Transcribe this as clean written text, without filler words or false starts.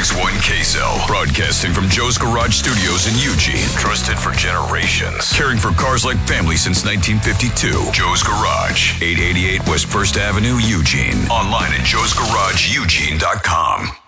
96.1 KSL. Broadcasting from Joe's Garage Studios in Eugene. Trusted for generations. Caring for cars like family since 1952. Joe's Garage. 888 West 1st Avenue, Eugene. Online at joesgarageeugene.com.